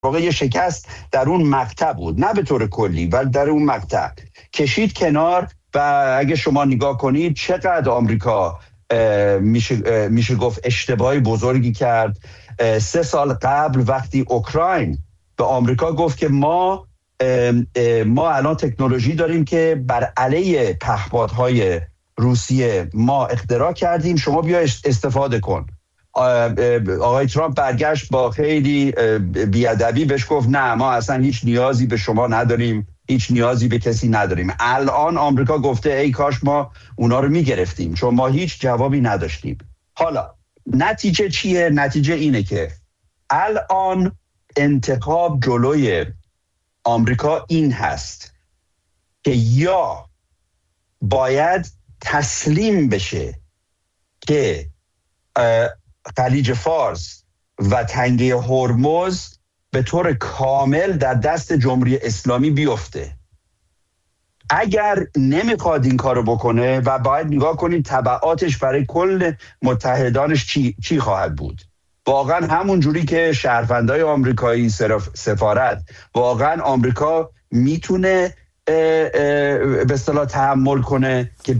واقع یه شکست در اون مقطع بود، نه به طور کلی ولی در اون مقطع کشید کنار. و اگه شما نگاه کنید چقدر آمریکا میشه گفت اشتباهی بزرگی کرد. 3 سال قبل وقتی اوکراین به آمریکا گفت که ما الان تکنولوژی داریم که بر علیه پهپادهای روسیه ما اختراع کردیم، شما بیا استفاده کن. آقای ترامپ برگشت با خیلی بیادبی بهش گفت نه ما اصلا هیچ نیازی به شما نداریم، هیچ نیازی به کسی نداریم. الان آمریکا گفته ای کاش ما اونا رو میگرفتیم چون ما هیچ جوابی نداشتیم. حالا نتیجه چیه؟ نتیجه اینه که الان انتخاب جلوی آمریکا این هست که یا باید تسلیم بشه که خلیج فارس و تنگه هرمز به طور کامل در دست جمهوری اسلامی بیفته. اگر نمیخواد این کارو بکنه و باید نگاه کنید تبعاتش برای کل متحدانش چی خواهد بود. واقعا همون جوری که شهروندای آمریکایی سفارت واقعا آمریکا میتونه به اصطلاح تحمل کنه که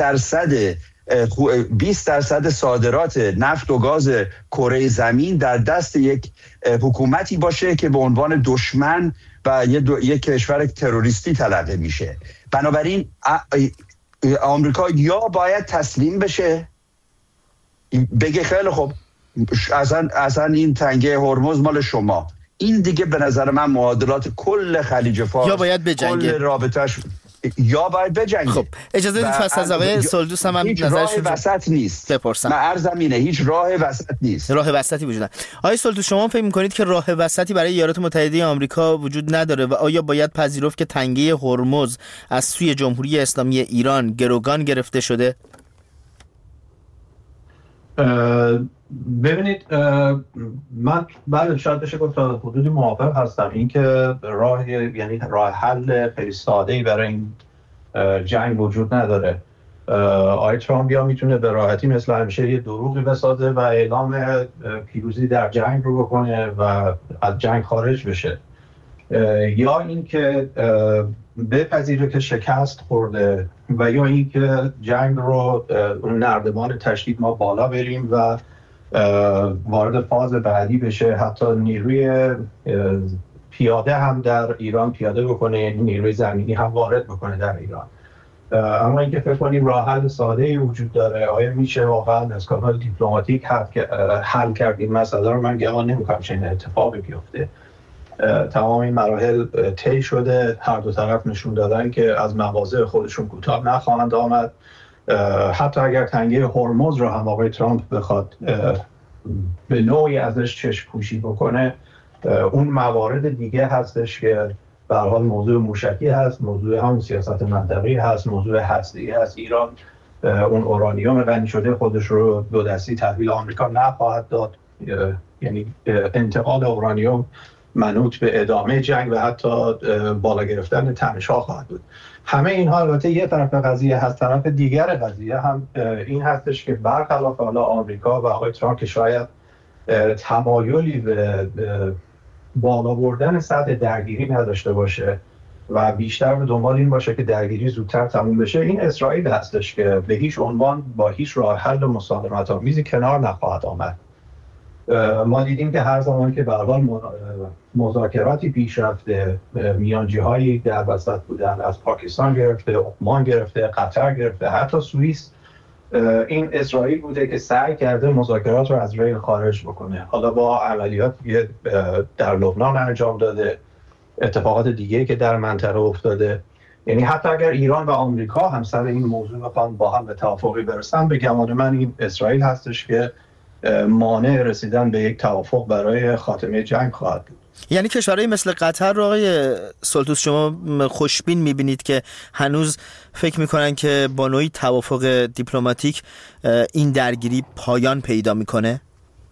20% صادرات نفت و گاز کره زمین در دست یک حکومتی باشه که به عنوان دشمن و یک کشور تروریستی تلقی میشه. بنابراین آمریکا یا باید تسلیم بشه بگه خیلی خب اصلا این تنگه هرمز مال شما، این دیگه به نظر من معادلات کل خلیج فارس یا باید بجنگه، کل رابطه‌اش یا باید بجنگه. خب اجازه بدید پس از آقای سولدوس هم هیچ راه وسط نیست بپرسم. من عرضم اینه هیچ راه وسط نیست. راه وسطی وجود نداره. آقای سولدوس شما فکر می‌کنید که راه وسطی برای ایالات متحده آمریکا وجود نداره و آیا باید پذیرفت که تنگه هرمز از سوی جمهوری اسلامی ایران گروگان گرفته شده؟ ببینید من شاید بشه گفت تا حدودی موافق هستم این که راه حل خیلی ساده‌ای برای این جنگ وجود نداره. آقای ترامپ یا میتونه به راحتی مثل همیشه یه دروغی بسازه و اعلام پیروزی در جنگ رو بکنه و از جنگ خارج بشه، یا این که بپذیره که شکست خورده و یا این که جنگ رو نردبان تشدید ما بالا بریم و وارد فاز بعدی بشه، حتی نیروی پیاده هم در ایران پیاده بکنه، یعنی نیروی زمینی هم وارد بکنه در ایران. اما اینکه فکر کنیم راه حل ساده‌ای وجود داره، آیا میشه واقعا از کانال دیپلماتیک حل کرد این مسئله رو، من گمان نمی‌کنم چنین اتفاقی بیفته. تمام این مراحل طی شده، هر دو طرف نشون دادن که از مواضع خودشون کوتاه نخواهند آمد. حتی اگر تنگه هرمز رو هم آقای ترامپ بخواد به نوعی ازش چشم پوشی بکنه، اون موارد دیگه هستش که به هر حال موضوع موشکی هست، موضوع هم سیاست منطقی هست، موضوع هسته‌ای هست. ایران اون اورانیوم غنی شده خودش رو دو دستی تحویل آمریکا نخواهد داد، یعنی انتقال اورانیوم منوط به ادامه جنگ و حتی بالا گرفتن تنش‌ها خواهد بود. همه اینها البته یه طرف قضیه هست. طرف دیگر قضیه هم این هستش که برخلاف حالا آمریکا و آقای ترامپ که شاید تمایلی به بالا بردن سطح درگیری نداشته باشه و بیشتر به دنبال این باشه که درگیری زودتر تموم بشه، این اسرائیل هستش که به هیچ عنوان با هیچ راه حل مسالمت‌آمیزی کنار نخواهد آمد. ما دیدیم که هر زمان که به هر حال مذاکراتی پیش رفته، میانجی‌هایی در وسط بودن، از پاکستان گرفته، عمان گرفته، قطر گرفته، حتی سوئیس، این اسرائیل بوده که سعی کرده مذاکرات رو از ریل خارج بکنه. حالا با عملیاتی که در لبنان انجام داده، اتفاقات دیگه که در منطقه افتاده، یعنی حتی اگر ایران و آمریکا هم سر این موضوع بخوان با هم به توافقی برسن، به گمان من این اسرائیل هستش که مانع رسیدن به یک توافق برای خاتمه جنگ خواهد بود. یعنی کشورهای مثل قطر رو آقای سولتوس شما خوشبین می‌بینید که هنوز فکر می‌کنن که با نوعی توافق دیپلماتیک این درگیری پایان پیدا می‌کنه؟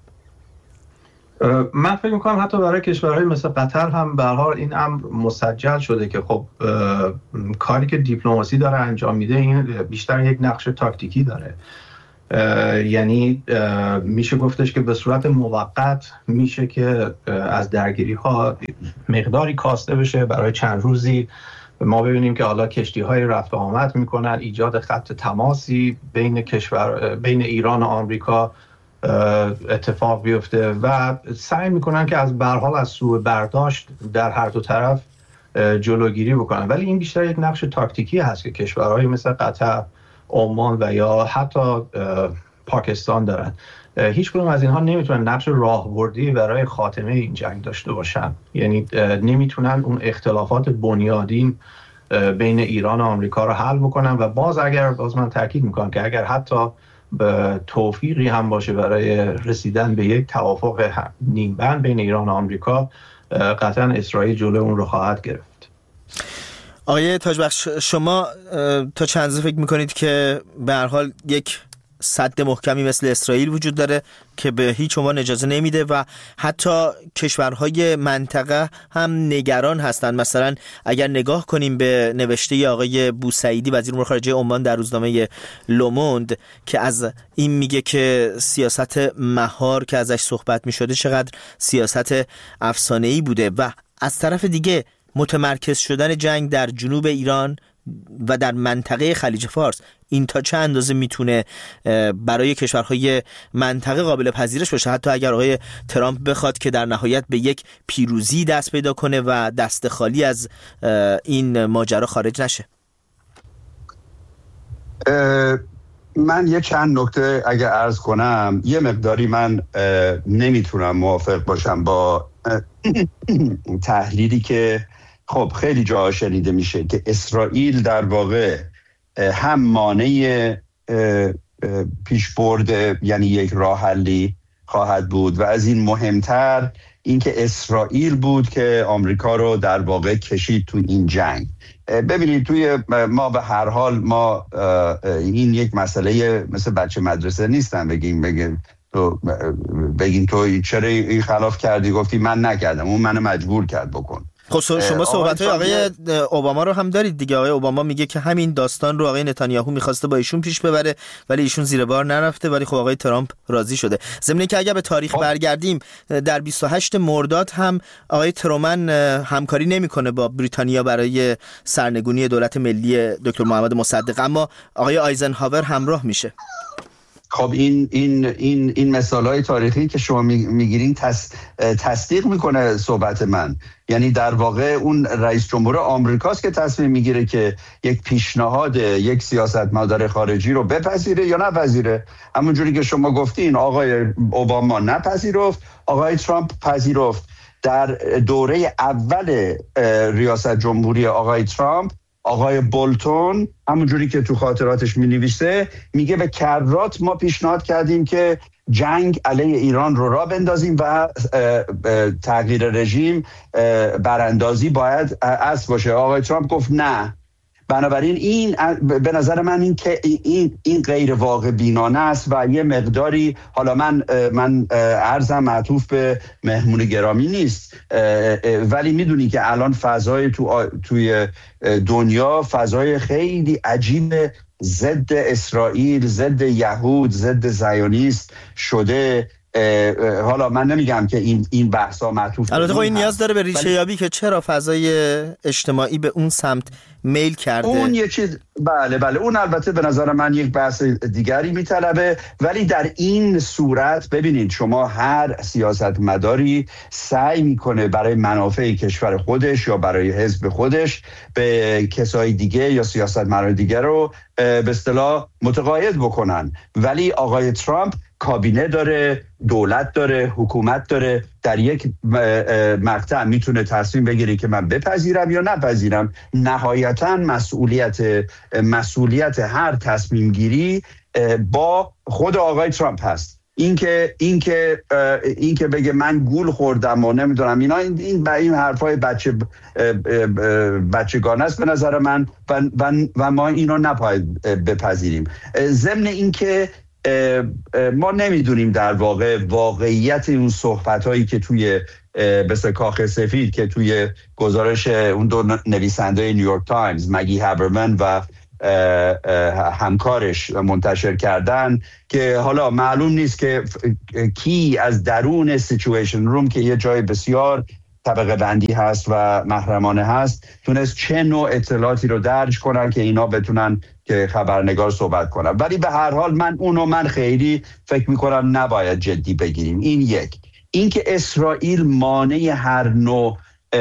من فکر می‌کنم حتی برای کشورهای مثل قطر هم به هر حال این امر مسجل شده که خب کاری که دیپلماسی داره انجام میده این بیشتر یک نقش تاکتیکی داره. یعنی میشه گفتش که به صورت موقت میشه که از درگیری ها مقداری کاسته بشه برای چند روزی. ما ببینیم که حالا کشتی های رفت و آمد میکنن، ایجاد خط تماسی بین ایران و آمریکا اتفاق بیفته و سعی میکنن که از برحال از سوء برداشت در هر دو طرف جلوگیری بکنن. ولی این بیشتر یک نقش تاکتیکی هست که کشورهایی مثل قطر، عمان و یا حتی پاکستان دارن. هیچ کدوم از اینها نمیتونن نقش راهبردی برای خاتمه این جنگ داشته باشن. یعنی نمیتونن اون اختلافات بنیادین بین ایران و آمریکا رو حل بکنن و باز من تاکید میکنم که اگر حتی به توفیقی هم باشه برای رسیدن به یک توافق نیمبند بین ایران و آمریکا، قطعا اسرائیل جلوی اون رو خواهد گرفت. آقای تاجبخش، شما تا چند اندازه فکر میکنید که به هر حال یک سد محکمی مثل اسرائیل وجود داره که به هیچ عنوان اجازه نمیده و حتی کشورهای منطقه هم نگران هستند؟ مثلا اگر نگاه کنیم به نوشته آقای بوسعیدی وزیر امور خارجه عمان در روزنامه لوموند که از این میگه که سیاست مهار که ازش صحبت میشده چقدر سیاست افسانه‌ای بوده و از طرف دیگه متمرکز شدن جنگ در جنوب ایران و در منطقه خلیج فارس، این تا چه اندازه میتونه برای کشورهای منطقه قابل پذیرش باشه، حتی اگر آقای ترامپ بخواد که در نهایت به یک پیروزی دست پیدا کنه و دست خالی از این ماجرا خارج نشه؟ من یه چند نکته اگر عرض کنم، یه مقداری من نمیتونم موافق باشم با تحلیلی که خب خیلی جا شنیده میشه که اسرائیل در واقع هم مانع پیشبرد یعنی یک راه حلی خواهد بود و از این مهمتر اینکه اسرائیل بود که آمریکا رو در واقع کشید تو این جنگ. ببینید توی ما به هر حال ما این یک مسئله مثل بچه مدرسه نیستن بگیم تو چرا این خلاف کردی، گفتی من نکردم، اون منو مجبور کرد بکن. خب شما صحبت‌های آقای اوباما رو هم دارید دیگه. آقای اوباما میگه که همین داستان رو آقای نتانیاهو می‌خواسته با ایشون پیش ببره ولی ایشون زیر بار نرفته، ولی خب آقای ترامپ راضی شده. ضمن اینکه اگر به تاریخ برگردیم در 28 مرداد هم آقای ترومن همکاری نمی‌کنه با بریتانیا برای سرنگونی دولت ملی دکتر محمد مصدق، اما آقای آیزنهاور همراه میشه. خب این مثال‌های تاریخی که شما میگیرین تصدیق میکنه صحبت من. یعنی در واقع اون رئیس جمهور آمریکاست که تصمیم میگیره که یک پیشنهاد یک سیاستمدار خارجی رو بپذیره یا نپذیره. همونجوری که شما گفتین آقای اوباما نپذیرفت، آقای ترامپ پذیرفت. در دوره اول ریاست جمهوری آقای ترامپ، آقای بولتون همونجوری که تو خاطراتش می‌نویسه میگه به کرات ما پیشنهاد کردیم که جنگ علیه ایران رو راه بندازیم و تغییر رژیم براندازی باید اصل باشه. آقای ترامپ گفت نه. بنابراین این به نظر من این غیر واقع بینانه است و یه مقداری، حالا من عرضم معطوف به مهمون گرامی نیست، ولی میدونی که الان فضای توی دنیا فضای خیلی عجیب ضد اسرائیل، ضد یهود، ضد زیونیست شده. حالا من نمیگم که این بحثا معطوف، البته خب این نیاز داره به ریشه یابی که چرا فضای اجتماعی به اون سمت میل کرده. اون یه چیز بله اون البته به نظر من یک بحث دیگری میطلبه. ولی در این صورت ببینید شما هر سیاستمداری سعی میکنه برای منافع کشور خودش یا برای حزب خودش به کسای دیگه یا سیاستمدار دیگه رو به اصطلاح متقاعد بکنن. ولی آقای ترامپ کابینه داره، دولت داره، حکومت داره، در یک مقطع میتونه تصمیم بگیره که من بپذیرم یا نپذیرم. نهایتاً مسئولیت هر تصمیم گیری با خود آقای ترامپ هست. این که بگه من گول خوردم و نمیدونم این حرفای بچگانه است به نظر من و ما اینو نباید بپذیریم. ضمن این که ما نمیدونیم در واقع واقعیت اون صحبتایی که توی مثل کاخ سفید که توی گزارش اون دو نویسنده نیویورک تایمز، مگی هابرمن و همکارش منتشر کردن که حالا معلوم نیست که کی از درون سیچویشن روم که یه جای بسیار طبقه بندی هست و محرمانه هست تونست چه نوع اطلاعاتی رو درج کنن که اینا بتونن که خبرنگار صحبت کنن. ولی به هر حال من خیلی فکر میکنم نباید جدی بگیریم. این که اسرائیل مانع هر نوع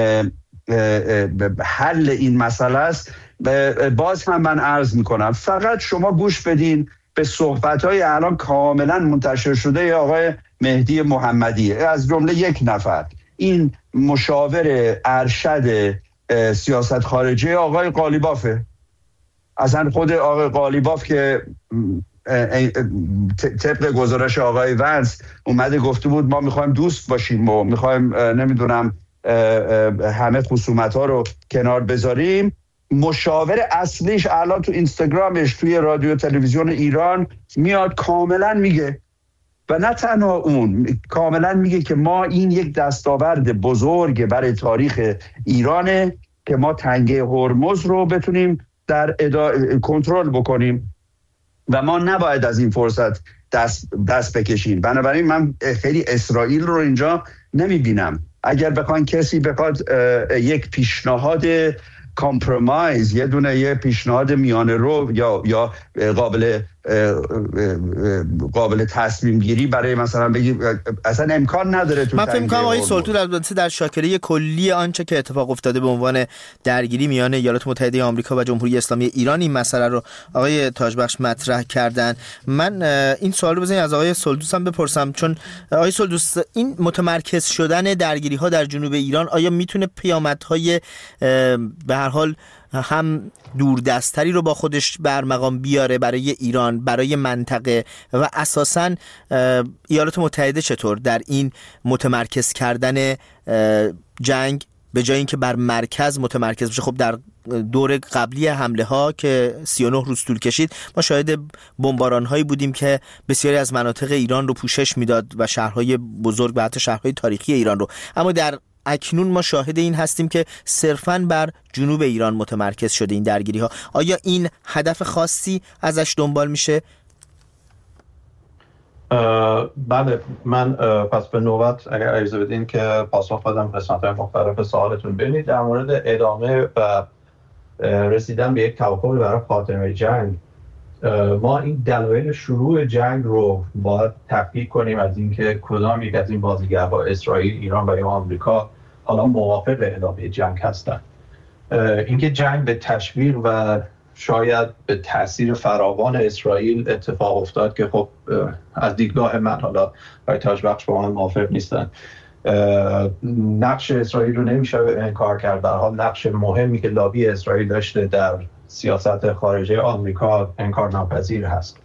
حل این مسئله است. باز هم من عرض میکنم فقط شما گوش بدین به صحبت‌های الان کاملا منتشر شده آقای مهدی محمدی از جمله یک نفر، این مشاور ارشد سیاست خارجی آقای قالیبافه. اصلا خود آقای قالیباف که طبق گزارش آقای ونس اومده گفته بود ما میخوایم دوست باشیم و میخوایم نمیدونم همه خصومت‌ها رو کنار بذاریم، مشاور اصلیش الان تو اینستاگرامش توی رادیو تلویزیون ایران میاد کاملا میگه و نه تنها اون، کاملا میگه که ما این یک دستاورد بزرگ برای تاریخ ایرانه که ما تنگه هرمز رو بتونیم در کنترل بکنیم و ما نباید از این فرصت دست بکشیم. بنابراین من خیلی اسرائیل رو اینجا نمیبینم. اگر بخواین کسی بخواد یک پیشنهاد کامپرومایز، یه پیشنهاد میانه رو یا قابل تصمیم گیری برای مثلا بگی اصلا امکان نداره. تو من فکر می‌کنم آقای سلطون البته در شاکله کلی آنچه که اتفاق افتاده به عنوان درگیری میان ایالات متحده آمریکا و جمهوری اسلامی ایران این مسئله رو آقای تاجبخش مطرح کردن. من این سوال رو بزنید از آقای سلطوس هم بپرسم، چون آقای سلطوس این متمرکز شدن درگیری‌ها در جنوب ایران آیا میتونه پیامدهای به هر حال هم دوردستری رو با خودش برمقام بیاره برای ایران، برای منطقه و اساساً ایالات متحده چطور در این متمرکز کردن جنگ به جای اینکه بر مرکز متمرکز بشه؟ خب در دور قبلی حمله ها که 39 روز طول کشید ما شاهد بمباران هایی بودیم که بسیاری از مناطق ایران رو پوشش میداد و شهرهای بزرگ و حتی شهرهای تاریخی ایران رو، اما در اکنون ما شاهد این هستیم که صرفاً بر جنوب ایران متمرکز شده این درگیری ها. آیا این هدف خاصی ازش دنبال میشه؟ بله، من پس به نوبت اگر اجازه بدین که پاسخ بدم قسمت‌های مختلف سوالتون. ببینید در مورد ادامه و رسیدن به یک توافق برای خاتمه جنگ، ما این دلایل شروع جنگ رو باید تفکیک کنیم از اینکه کدام یک از این بازیگرها اسرائیل، ایران و یا آمریکا حالا موافق ادامه جنگ هستند. اینکه جنگ به تشویق و شاید به تاثیر فراوان اسرائیل اتفاق افتاد که خب از دیدگاه من، حالا آقای تاجبخش با من موافق نیستن، نقش اسرائیل رو نمیشه انکار کرد. در حال نقش مهمی که لابی اسرائیل داشته در سیاست خارجه آمریکا انکار ناپذیر هست.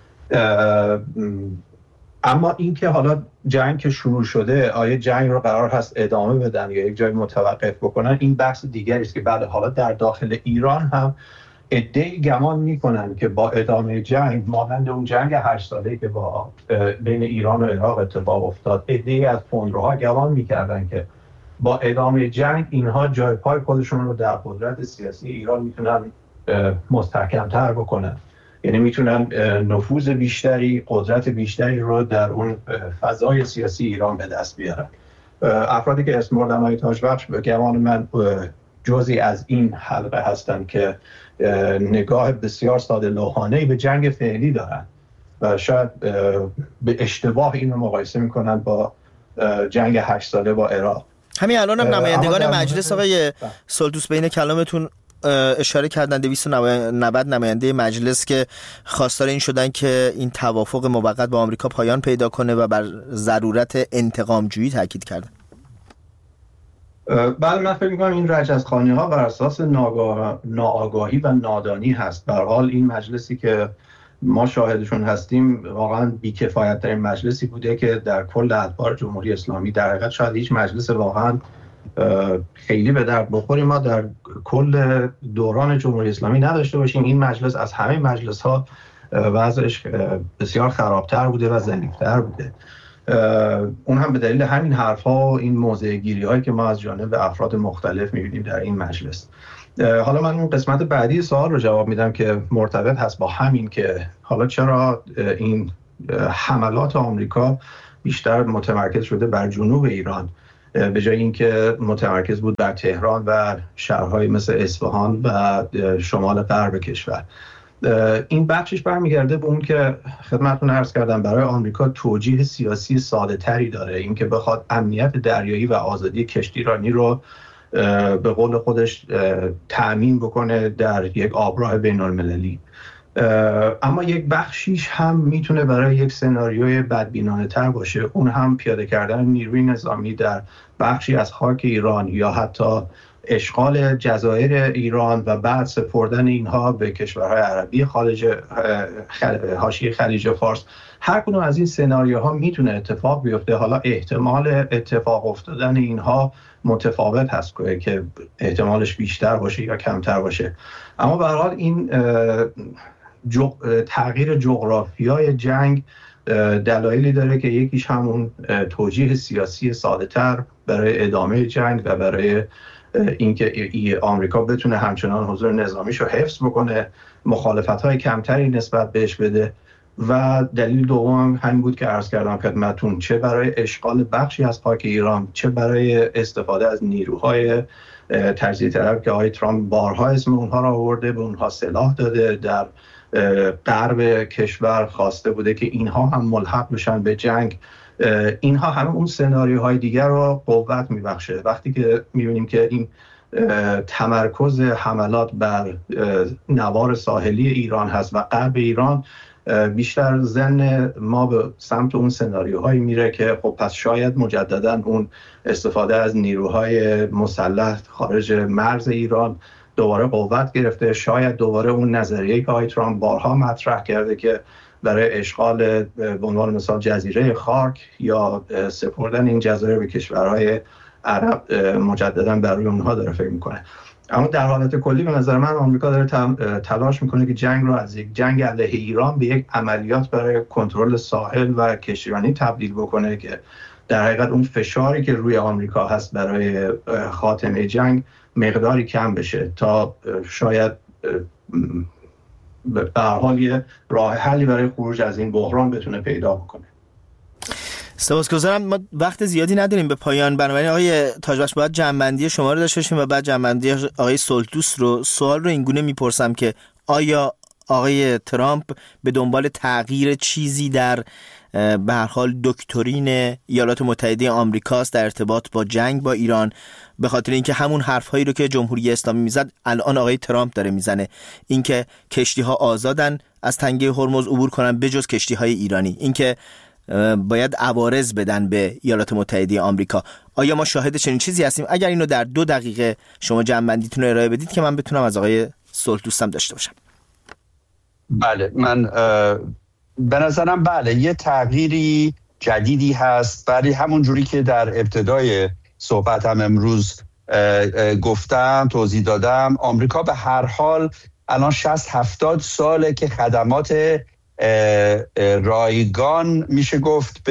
اما اینکه حالا جنگ که شروع شده آیا جنگ رو قرار هست ادامه بدن یا یک جای متوقف بکنن، این بحث دیگری است که بعد حالا در داخل ایران هم عده‌ای گمان میکنن که با ادامه جنگ مانند اون جنگ 8 ساله‌ای که با بین ایران و عراق اتفاق افتاد، عده‌ای از فوندروها گمان میکردن که با ادامه جنگ اینها جای پای خودشون رو در قدرت سیاسی ایران میتونن مستحکم‌تر بکنن، یعنی میتونن نفوذ بیشتری، قدرت بیشتری رو در اون فضای سیاسی ایران به دست بیارن. افرادی که اسم بردن آقای تاجبخش به گمان من جزئی از این حلقه هستن که نگاه بسیار ساده لوحانه‌ای به جنگ فعلی دارن و شاید به اشتباه این رو مقایسه میکنن با جنگ 8 ساله با عراق. همین الان هم نمایندگان مجلس آقای سلطوس بین کلامتون اشاره کردن 290 نماینده مجلس که خواستار این شدن که این توافق موقت با آمریکا پایان پیدا کنه و بر ضرورت انتقام جویی تاکید کردن. بله، من فکر می‌کنم این رجزخوانی‌ها بر اساس ناآگاهی و نادانی هست. به هر حال این مجلسی که ما شاهدشون هستیم واقعا بی‌کفایت‌ترین مجلسی بوده که در کل ادوار جمهوری اسلامی، در حقیقت شاید هیچ مجلس واقعا خیلی به درد بخوری ما در کل دوران جمهوری اسلامی نداشته باشیم. این مجلس از همه مجلس‌ها وضعش بسیار خرابتر بوده و ضعیف‌تر بوده. اون هم به دلیل همین حرف‌ها و این موضع گیری‌هایی که ما از جانب افراد مختلف می‌بینیم در این مجلس. حالا من اون قسمت بعدی سوال رو جواب میدم که مرتبط هست با همین، که حالا چرا این حملات آمریکا بیشتر متمرکز شده بر جنوب ایران به جای اینکه متمرکز بود بر تهران و شهرهای مثل اصفهان و شمال غرب کشور. این بخشش برمیگرده به اون که خدمتتون عرض کردم برای آمریکا توجیه سیاسی ساده تری داره، اینکه بخواد امنیت دریایی و آزادی کشتیرانی رو به قول خودش تأمین بکنه در یک آبراه بین المللی. اما یک بخشیش هم میتونه برای یک سناریوی بدبینانه تر باشه، اون هم پیاده کردن نیروی نظامی در بخشی از خاک ایران یا حتی اشغال جزایر ایران و بعد سپردن اینها به کشورهای عربی حاشیه خلیج فارس. هر کدوم از این سناریوها میتونه اتفاق بیفته. حالا احتمال اتفاق افتادن اینها متفاوت هست که احتمالش بیشتر باشه یا کمتر باشه، اما به هر حال این تغییر جغرافیای جنگ دلایلی داره که یکیش همون توجیه سیاسی ساده‌تر برای ادامه جنگ و برای اینکه آمریکا بتونه همچنان حضور نظامیشو حفظ بکنه، مخالفت‌های کمتری نسبت بهش بده. و دلیل دوم همین بود که عرض کردم خدمتتون، چه برای اشغال بخشی از خاک ایران، چه برای استفاده از نیروهای تجزیه طلب که آقای ترامپ بارها اسم اونها را آورده، به اونها سلاح داده، در غرب کشور خواسته بوده که اینها هم ملحق بشن به جنگ. اینها همه اون سناریوهای دیگر رو قوت میبخشه. وقتی که میبینیم که این تمرکز حملات بر نوار ساحلی ایران هست و غرب ایران، بیشتر ذهن ما به سمت اون سناریوهایی میره که خب پس شاید مجددا اون استفاده از نیروهای مسلح خارج مرز ایران دوباره قوت گرفته. شاید دوباره اون نظریه‌ای که آقای ترامپ بارها مطرح کرده که برای اشغال به عنوان مثال جزیره خاک یا سپردن این جزایر به کشورهای عرب مجددا بر روی اونها داره فکر میکنه. اما در حالت کلی به نظر من آمریکا داره تلاش میکنه که جنگ رو از یک جنگ علیه ایران به یک عملیات برای کنترل ساحل و کشتیرانی تبدیل بکنه که در حقیقت اون فشاری که روی آمریکا هست برای خاتمه جنگ مقداری کم بشه تا شاید به هر حال یه راه حلی برای خروج از این بحران بتونه پیدا بکنه. سپاسگزارم. ما وقت زیادی نداریم به پایان، بنابراین آقای تاجبخش باید جمع‌بندی شما رو داشته باشیم و بعد جمع‌بندی آقای سولتوس رو. سوال رو اینگونه میپرسم که آیا آقای ترامپ به دنبال تغییر چیزی در به هر حال دکترین ایالات متحده آمریکاست در ارتباط با جنگ با ایران، به خاطر اینکه همون حرفایی رو که جمهوری اسلامی میزد الان آقای ترامپ داره میزنه، اینکه کشتی‌ها آزادن از تنگه هرمز عبور کنن بجز کشتی‌های ایرانی، اینکه باید عوارض بدن به ایالات متحده آمریکا. آیا ما شاهد چنین چیزی هستیم؟ اگر اینو در 2 دقیقه شما جمع‌بندیتون رو ارائه بدید که من بتونم از آقای سولتوسم داشته باشم. بله، من به نظرم بله یه تغییری جدیدی هست، ولی همون جوری که در ابتدای صحبتم امروز گفتم، توضیح دادم، آمریکا به هر حال الان 60-70 ساله که خدمات رایگان میشه گفت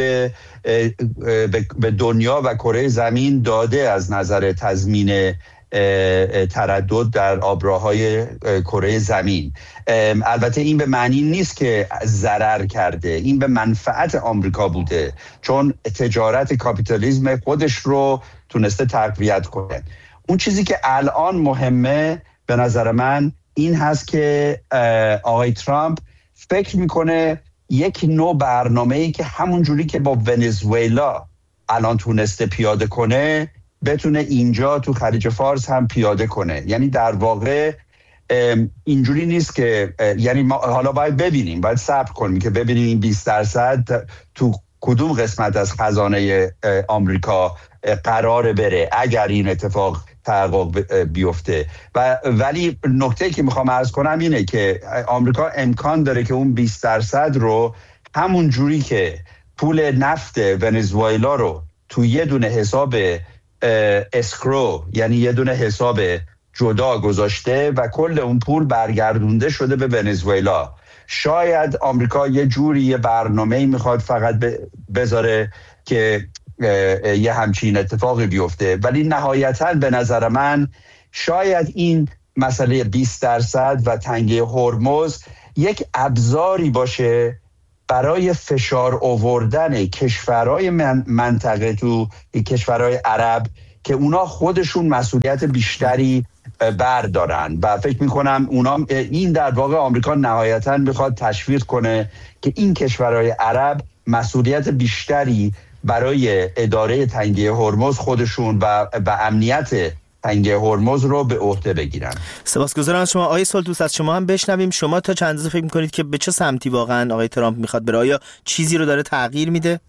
به دنیا و کره زمین داده از نظر تضمین تردد در آبراهای کره زمین. البته این به معنی نیست که ضرر کرده، این به منفعت آمریکا بوده، چون تجارت کاپیتالیسم خودش رو تونسته تقویت کنه. اون چیزی که الان مهمه به نظر من این هست که آقای ترامپ فکر میکنه یک نوع برنامه‌ای که همون جوری که با ونزوئلا الان تونسته پیاده کنه بتونه اینجا تو خلیج فارس هم پیاده کنه. یعنی در واقع اینجوری نیست که یعنی ما حالا باید ببینیم، باید صبر کنیم که ببینیم این 20% تو کدوم قسمت از خزانه آمریکا قراره بره اگر این اتفاق تحقق بیفته. ولی نکته که میخوام عرض کنم اینه که آمریکا امکان داره که اون 20% رو همون جوری که پول نفت ونزوئلا رو تو یه دونه حساب اسکرو، یعنی یه دونه حساب جدا گذاشته و کل اون پول برگردونده شده به ونزوئلا. شاید آمریکا یه جوری یه برنامه‌ای میخواد فقط بذاره که یه همچین اتفاقی بیفته. ولی نهایتاً به نظر من شاید این مسئله 20% و تنگه هرمز یک ابزاری باشه برای فشار آوردن کشورهای منطقه تو کشورهای عرب که اونا خودشون مسئولیت بیشتری بردارن و فکر میکنم اونا این در واقع آمریکا نهایتاً میخواد تشویق کنه که این کشورهای عرب مسئولیت بیشتری برای اداره تنگه هرمز خودشون و امنیت تنگه هرمز رو به عهده بگیرن. سپاسگزارم از شما آقای سولتوس. از شما هم بشنویم شما تا چند روز فکر میکنید که به چه سمتی واقعا آقای ترامپ میخواد بره؟ آیا چیزی رو داره تغییر میده؟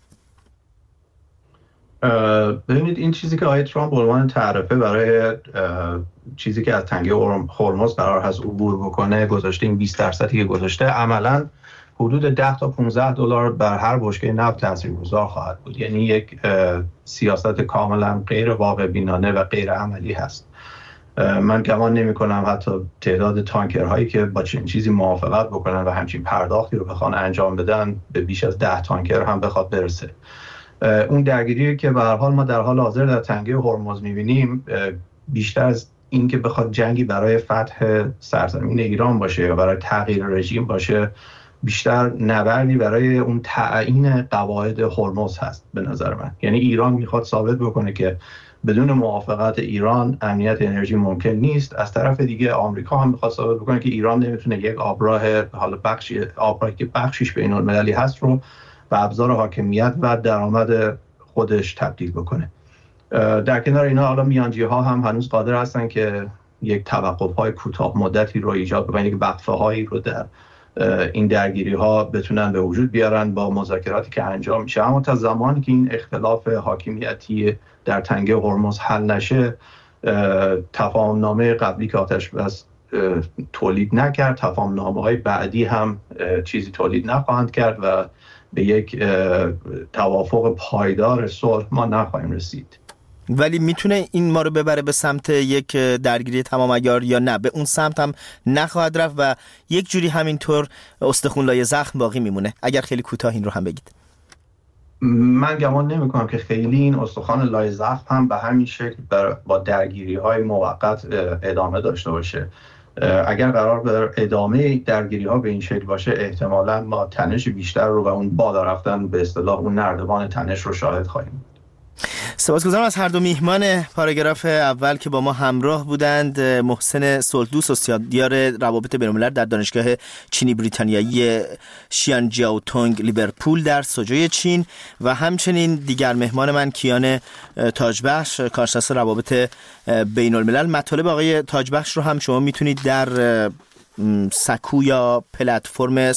ببینید این چیزی که آقای ترامپ به عنوان تعرفه برای چیزی که از تنگه هرمز قرار هست عبور بکنه گذاشته، این 20% که گذاشته عملاً حدود 10 تا 15 دلار بر هر بشکه نفت تاثیرگذار خواهد بود. یعنی یک سیاست کاملا غیر واقع بینانه و غیر عملی هست. من گمان نمی کنم حتی تعداد تانکرهایی که با چنین چیزی موافقت بکنن و همچین پرداختی رو بخوان انجام بدن به بیش از 10 تانکر هم بخواد برسه. اون درگیری که به هر حال ما در حال حاضر در تنگه هرمز می‌بینیم بیشتر از این که بخواد جنگی برای فتح سرزمین ایران باشه یا برای تغییر رژیم باشه، بیشتر نبردی برای اون تعیین قواعد هرمز هست به نظر من. یعنی ایران میخواد ثابت بکنه که بدون موافقت ایران امنیت انرژی ممکن نیست. از طرف دیگه آمریکا هم میخواد ثابت بکنه که ایران نمیتونه یک آبراه حالا آبراهی که بخشیش بین‌المللی هست رو به ابزار حاکمیت و درآمد خودش تبدیل بکنه. در کنار اینا حالا میانجی‌ها هم هنوز قادر هستن که یک توقف‌های کوتاه مدتی رو ایجاد بکنن، یک وقفه‌هایی رو در این درگیری ها بتونن به وجود بیارن با مذاکراتی که انجام میشه. اما تا زمانی که این اختلاف حاکمیتی در تنگه هرمز حل نشه، تفاهم نامه قبلی که آتش بس تولید نکرد، تفاهم نامه های بعدی هم چیزی تولید نخواهند کرد و به یک توافق پایدار صلح ما نخواهیم رسید. ولی میتونه این ما رو ببره به سمت یک درگیری تمام عیار یا نه؟ به اون سمت هم نخواهد رفت و یک جوری همینطور استخون لای زخم باقی میمونه؟ اگر خیلی کوتاه این رو هم بگید. من گمان نمی کنم که خیلی این استخوان لای زخم هم به همین شکل با درگیری های موقت ادامه داشته باشه. اگر قرار بر ادامه درگیری ها به این شکل باشه، احتمالاً ما تنش بیشتر رو و اون بالا رفتن به اصطلاح اون نردبان تنش رو شاهد خواهیم. سپاسگزارم از هر دو میهمان پاراگراف اول که با ما همراه بودند. محسن سولتوس، استادیار روابط بین‌الملل در دانشگاه چینی بریتانیایی شیانجیاوتونگ لیورپول در سوجوی چین و همچنین دیگر مهمان من کیان تاجبخش، کارشناس روابط بین‌الملل. مطالب آقای تاجبخش رو هم شما میتونید در سکو یا پلتفرم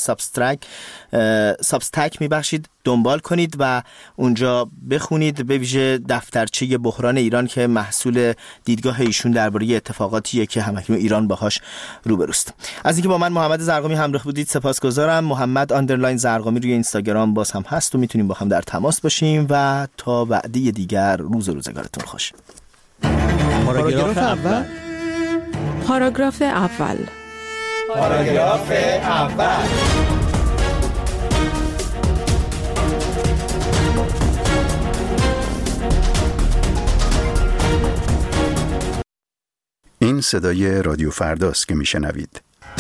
سابستک دنبال کنید و اونجا بخونید، به ویژه دفترچه بحران ایران که محصول دیدگاه ایشون درباره اتفاقاتیه که همکنون ایران باهاش روبروست. از اینکه با من محمد زرقامی همراه بودید سپاسگزارم. محمد زرقامی روی اینستاگرام باز هم هست و میتونیم با هم در تماس باشیم و تا وعده دیگر روز و روزگارتون خوش. پاراگراف اول. پاراگراف اول. پاراگراف اول. این صدای رادیو فرداست که میشنوید.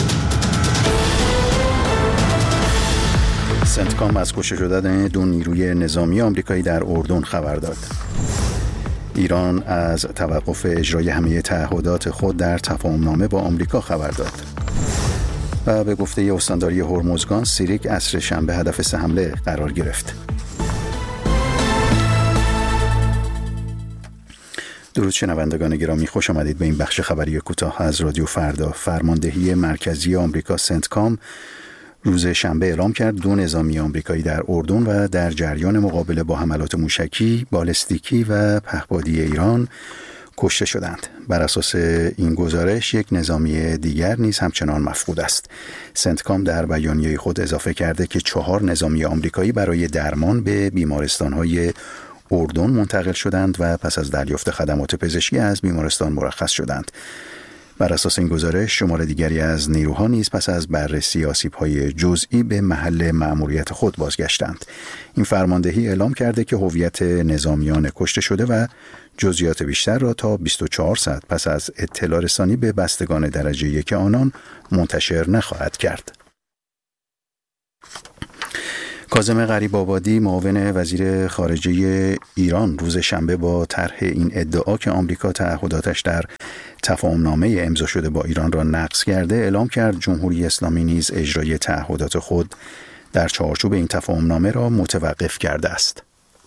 سنتکام از کشته شدن 2 نیروی نظامی آمریکایی در اردن خبر داد. ایران از توقف اجرای همه تعهدات خود در تفاهم‌نامه با آمریکا خبر داد. و به گفته استانداری هرمزگان، سیریک عصر شنبه هدف 3 حمله قرار گرفت. درود شنوندگان گرامی، خوش آمدید به این بخش خبری کوتاه از رادیو فردا. فرماندهی مرکزی آمریکا سنتکام روز شنبه اعلام کرد 2 نظامی آمریکایی در اردن و در جریان مقابله با حملات موشکی، بالستیکی و پهپادی ایران کشته شدند. بر اساس این گزارش 1 نظامی دیگر نیز همچنان مفقود است. سنتکام در بیانیه خود اضافه کرده که 4 نظامی آمریکایی برای درمان به بیمارستان‌های اردن منتقل شدند و پس از دریافت خدمات پزشکی از بیمارستان مرخص شدند. بر اساس این گزارش شمار دیگری از نیروها نیز پس از بررسی آسیب‌های جزئی به محل مأموریت خود بازگشتند. این فرماندهی اعلام کرده که هویت نظامیان کشته شده و جزئیات بیشتر را تا 24 ساعت پس از اطلاع رسانی به بستگان درجه 1 آنان منتشر نخواهد کرد. کاظم غریب‌آبادی معاون وزیر خارجه ایران روز شنبه با طرح این ادعا که آمریکا تعهداتش در تفاهمنامه امضا شده با ایران را نقض کرده اعلام کرد جمهوری اسلامی نیز اجرای تعهدات خود در چارچوب این تفاهمنامه را متوقف کرده است.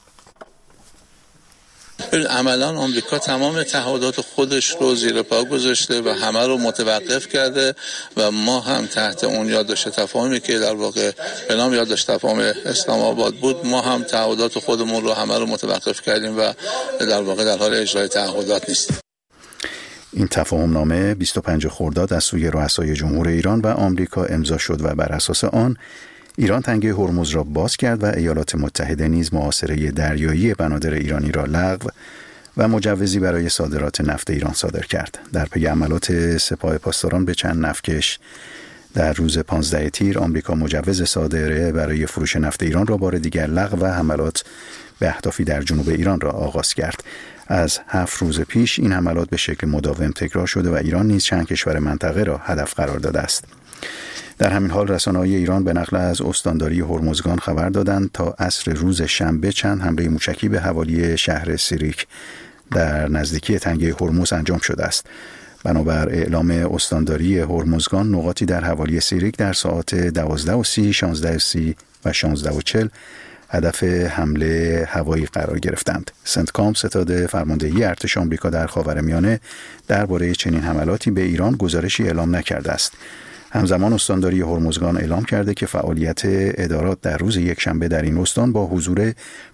عملا آمریکا تمام تعهدات خودش رو زیر پا گذاشته و همه رو متوقف کرده و ما هم تحت اون یادداشت تفاهمی که در واقع به نام یادداشت تفاهم اسلام آباد بود، ما هم تعهدات خودمون رو همه رو متوقف کردیم و در واقع در حال اجرای تعهدات نیستیم. این تفاهمنامه 25 خرداد از سوی رؤسای جمهور ایران و آمریکا امضا شد و بر اساس آن ایران تنگه هرمز را باز کرد و ایالات متحده نیز محاصره دریایی بنادر ایرانی را لغو و مجوزی برای صادرات نفت ایران صادر کرد. در پی عملات سپاه پاسداران به چند نفتکش در روز 15 تیر آمریکا مجوز صادره برای فروش نفت ایران را بار دیگر لغو و حملات به اهدافی در جنوب ایران را آغاز کرد. از 7 روز پیش این حملات به شکل مداوم تکرار شده و ایران نیز چند کشور منطقه را هدف قرار داده است. در همین حال رسانه‌های ایران به نقل از استانداری هرمزگان خبر دادند تا عصر روز شنبه چند حمله موشکی به حوالی شهر سیریک در نزدیکی تنگه هرمز انجام شده است. بنابر اعلام استانداری هرمزگان نقاطی در حوالی سیریک در ساعات 12:30، 16:30 و 16:40 هدف حمله هوایی قرار گرفتند. سنتکام ستاد فرماندهی ارتش آمریکا در خاورمیانه درباره چنین حملاتی به ایران گزارشی اعلام نکرده است. همزمان استانداری هرمزگان اعلام کرده که فعالیت ادارات در روز یکشنبه در این استان با حضور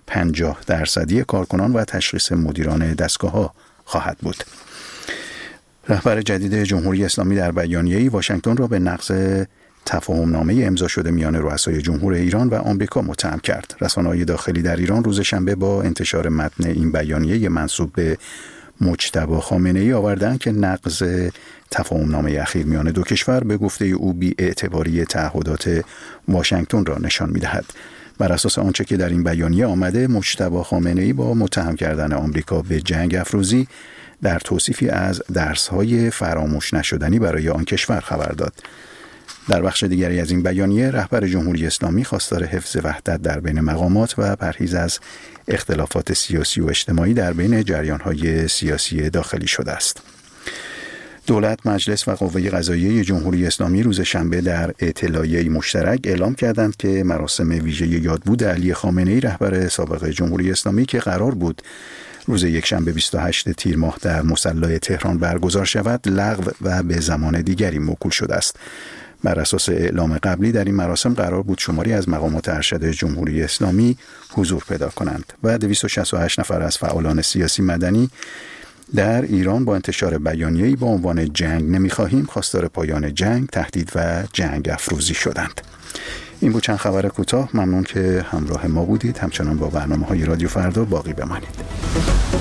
50% کارکنان و تشخیص مدیران دستگاه‌ها خواهد بود. رهبر جدید جمهوری اسلامی در بیانیه‌ای واشنگتن را به نقض تفاهمنامه امضا شده میان رؤسای جمهور ایران و آمریکا متهم کرد. رسانه‌های داخلی در ایران روز شنبه با انتشار متن این بیانیه منسوب به مجتبی خامنه‌ای آوردند که نقض تفاهمنامه اخیر میان دو کشور به گفته او بی‌اعتباری تعهدات واشنگتن را نشان می‌دهد. بر اساس آنچه که در این بیانیه آمده، مجتبی خامنه‌ای با متهم کردن آمریکا به جنگ افروزی در توصیفی از درس‌های فراموش نشدنی برای آن کشور خبر داد. در بخش دیگری از این بیانیه رهبر جمهوری اسلامی خواستار حفظ وحدت در بین مقامات و پرهیز از اختلافات سیاسی و اجتماعی در بین جریان‌های سیاسی داخلی شده است. دولت، مجلس و قوه قضاییه جمهوری اسلامی روز شنبه در اطلاعیه‌ای مشترک اعلام کردند که مراسم ویژه یادبود علی خامنه‌ای رهبر سابق جمهوری اسلامی که قرار بود روز یکشنبه 28 تیر ماه در مصلی تهران برگزار شود لغو و به زمان دیگری موکول شده است. بر اساس اعلام قبلی در این مراسم قرار بود شماری از مقامات ارشد جمهوری اسلامی حضور پیدا کنند و 268 نفر از فعالان سیاسی مدنی در ایران با انتشار بیانیه‌ای با عنوان جنگ نمی‌خواهیم خواستار پایان جنگ، تهدید و جنگ افروزی شدند. این بود چند خبر کوتاه. ممنون که همراه ما بودید. همچنان با برنامه‌های رادیو فردا باقی بمانید.